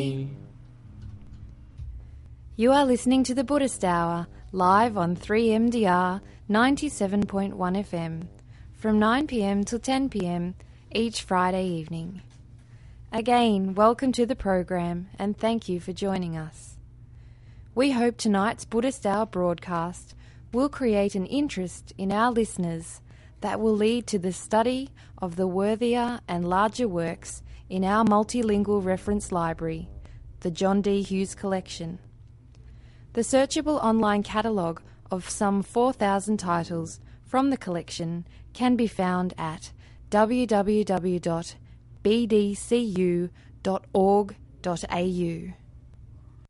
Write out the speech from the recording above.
You are listening to the Buddhist Hour, live on 3MDR 97.1 FM, from 9pm till 10pm each Friday evening. Again, welcome to the program and thank you for joining us. We hope tonight's Buddhist Hour broadcast will create an interest in our listeners that will lead to the study of the worthier and larger works in our multilingual reference library, the John D. Hughes Collection. The searchable online catalogue of some 4,000 titles from the collection can be found at www.bdcu.org.au.